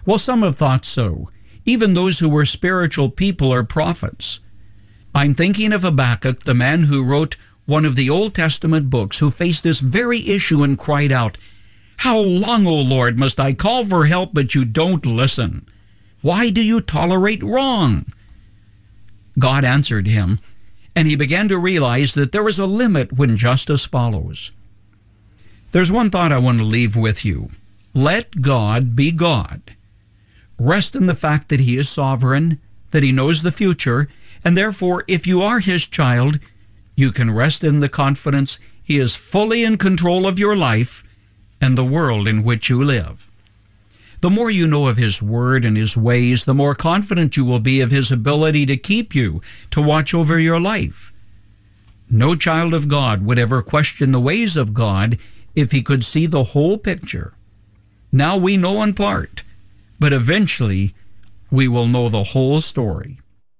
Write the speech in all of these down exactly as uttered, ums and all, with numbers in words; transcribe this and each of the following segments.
Well, some have thought so, even those who were spiritual people or prophets. I'm thinking of Habakkuk, the man who wrote one of the Old Testament books, who faced this very issue and cried out, "How long, O Lord, must I call for help, but you don't listen? Why do you tolerate wrong?" God answered him, and he began to realize that there is a limit when justice follows. There's one thought I want to leave with you. Let God be God. Rest in the fact that he is sovereign, that he knows the future, and therefore, if you are his child, you can rest in the confidence he is fully in control of your life and the world in which you live. The more you know of his word and his ways, the more confident you will be of his ability to keep you, to watch over your life. No child of God would ever question the ways of God if he could see the whole picture. Now we know in part, but eventually we will know the whole story.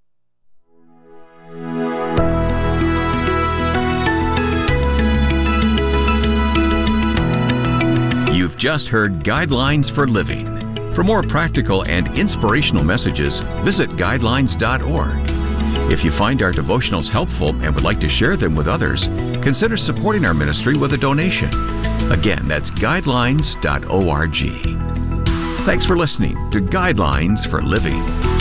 You've just heard Guidelines for Living. For more practical and inspirational messages, visit guidelines dot org. If you find our devotionals helpful and would like to share them with others, consider supporting our ministry with a donation. Again, that's guidelines dot org. Thanks for listening to Guidelines for Living.